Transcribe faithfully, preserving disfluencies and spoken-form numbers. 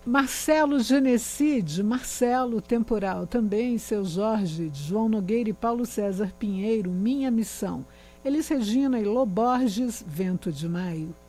Marcelo Genecide, Marcelo Temporal, também seu Jorge, João Nogueira e Paulo César Pinheiro, Minha Missão. Elis Regina e Lô Borges, Vento de Maio.